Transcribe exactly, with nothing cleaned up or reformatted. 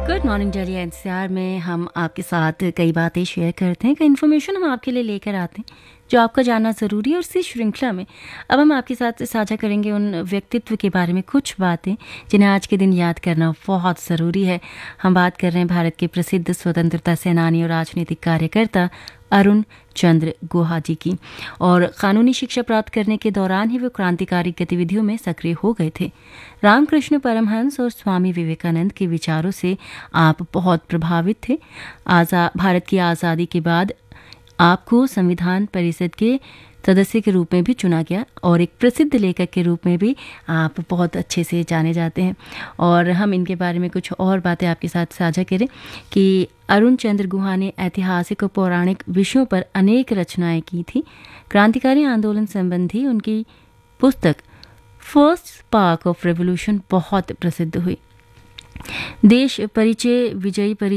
Good morning Delhi NCR में हम आपके साथ कई बातें शेयर करते हैं, कई इन्फॉर्मेशन हम आपके लिए लेकर आते हैं जो आपका जानना ज़रूरी है। और इसी श्रृंखला में अब हम आपके साथ साझा करेंगे उन व्यक्तित्व के बारे में कुछ बातें जिन्हें आज के दिन याद करना बहुत ज़रूरी है। हम बात कर रहे हैं भारत के प्रसिद्ध स्वतंत्रता सेनानी और राजनीतिक कार्यकर्ता अरुण चंद्र गुहा जी की। और कानूनी शिक्षा प्राप्त करने के दौरान ही वे क्रांतिकारी गतिविधियों में सक्रिय हो गए थे। रामकृष्ण परमहंस और स्वामी विवेकानंद के विचारों से आप बहुत प्रभावित थे। आज़ा भारत की आज़ादी के बाद आपको संविधान परिषद के सदस्य के रूप में भी चुना गया और एक प्रसिद्ध लेखक के रूप में भी आप बहुत अच्छे से जाने जाते हैं। और हम इनके बारे में कुछ और बातें आपके साथ साझा करें कि अरुण चंद्र गुहा ने ऐतिहासिक और पौराणिक विषयों पर अनेक रचनाएं की थी। क्रांतिकारी आंदोलन संबंधी उनकी पुस्तक फर्स्ट स्पार्क ऑफ रेवोल्यूशन बहुत प्रसिद्ध हुई। देश परिचय, विजयी परिचय